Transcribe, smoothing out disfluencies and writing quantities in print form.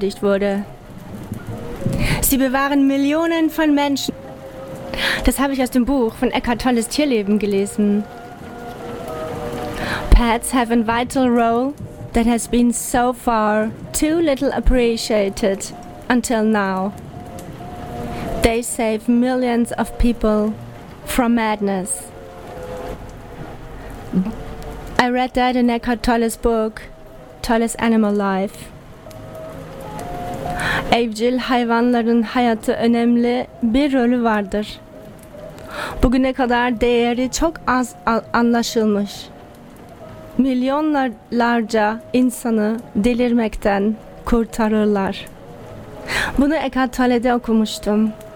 wurde. Sie bewahren Millionen von Menschen. Das habe ich aus dem Buch von Eckhart Tolles Tierleben gelesen. Pets have a vital role that has been so far too little appreciated until now. They save millions of people from madness. I read that in Eckhart Tolle's book, Tolle's Animal Life. Evcil hayvanların hayatı önemli bir rolü vardır. Bugüne kadar değeri çok az anlaşılmış. Milyonlarca insanı delirmekten kurtarırlar. Bunu Eckhart Tolle'de okumuştum.